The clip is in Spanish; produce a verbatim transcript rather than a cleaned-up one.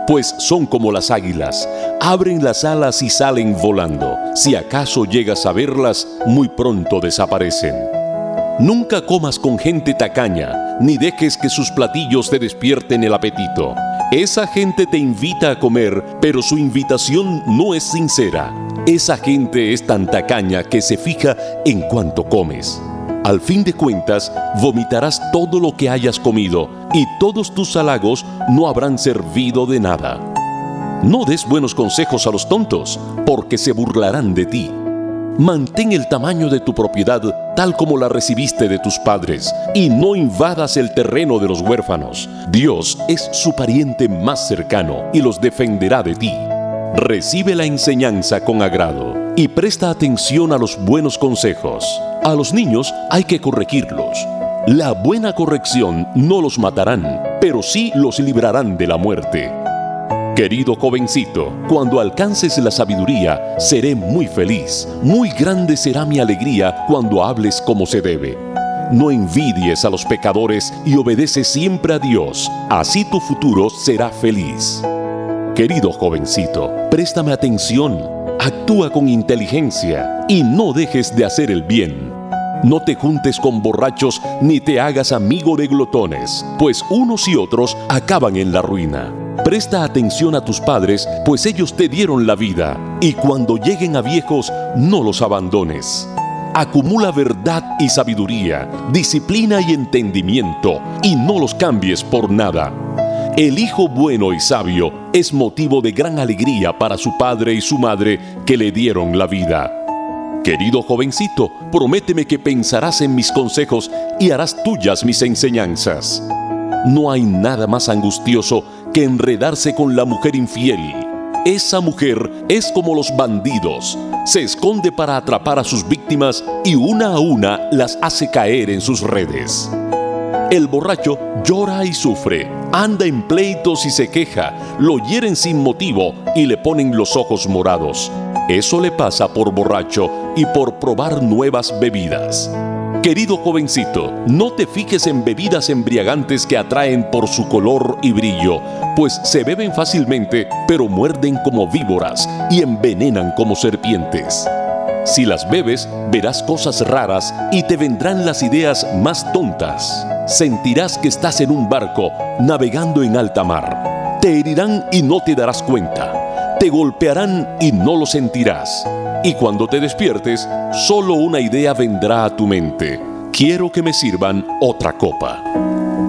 pues son como las águilas, abren las alas y salen volando. Si acaso llegas a verlas, muy pronto desaparecen. Nunca comas con gente tacaña, ni dejes que sus platillos te despierten el apetito. Esa gente te invita a comer, pero su invitación no es sincera. Esa gente es tan tacaña que se fija en cuánto comes. Al fin de cuentas, vomitarás todo lo que hayas comido y todos tus halagos no habrán servido de nada. No des buenos consejos a los tontos, porque se burlarán de ti. Mantén el tamaño de tu propiedad tal como la recibiste de tus padres y no invadas el terreno de los huérfanos. Dios es su pariente más cercano y los defenderá de ti. Recibe la enseñanza con agrado y presta atención a los buenos consejos. A los niños hay que corregirlos. La buena corrección no los matarán, pero sí los librarán de la muerte. Querido jovencito, cuando alcances la sabiduría, seré muy feliz. Muy grande será mi alegría cuando hables como se debe. No envidies a los pecadores y obedece siempre a Dios. Así tu futuro será feliz. Querido jovencito, préstame atención. Actúa con inteligencia y no dejes de hacer el bien. No te juntes con borrachos ni te hagas amigo de glotones, pues unos y otros acaban en la ruina. Presta atención a tus padres, pues ellos te dieron la vida, y cuando lleguen a viejos, no los abandones. Acumula verdad y sabiduría, disciplina y entendimiento, y no los cambies por nada. El hijo bueno y sabio es motivo de gran alegría para su padre y su madre que le dieron la vida. Querido jovencito, prométeme que pensarás en mis consejos y harás tuyas mis enseñanzas. No hay nada más angustioso que enredarse con la mujer infiel. Esa mujer es como los bandidos. Se esconde para atrapar a sus víctimas y una a una las hace caer en sus redes. El borracho llora y sufre, anda en pleitos y se queja, lo hieren sin motivo y le ponen los ojos morados. Eso le pasa por borracho y por probar nuevas bebidas. Querido jovencito, no te fijes en bebidas embriagantes que atraen por su color y brillo, pues se beben fácilmente, pero muerden como víboras y envenenan como serpientes. Si las bebes, verás cosas raras y te vendrán las ideas más tontas. Sentirás que estás en un barco navegando en alta mar. Te herirán y no te darás cuenta. Te golpearán y no lo sentirás. Y cuando te despiertes, solo una idea vendrá a tu mente. Quiero que me sirvan otra copa.